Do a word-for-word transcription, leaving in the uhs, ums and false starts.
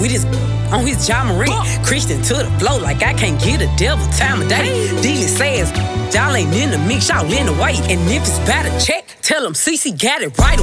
with his on his John Marie. Christian to the flow like I can't get a devil time of day. Dealing says, y'all ain't in the mix, y'all in the way. And if it's about a check, tell them C C got it right away.